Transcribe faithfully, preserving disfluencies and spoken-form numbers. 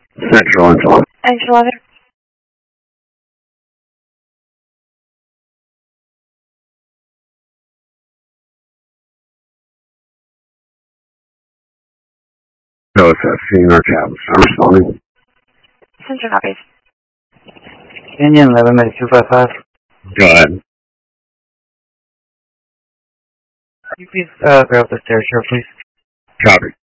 Central Angela. Angela. No, it's a senior cab. I'm responding. Central copies. Indian eleven by two five five. Go ahead. Can you please uh, grab the stairs here, please? Copy.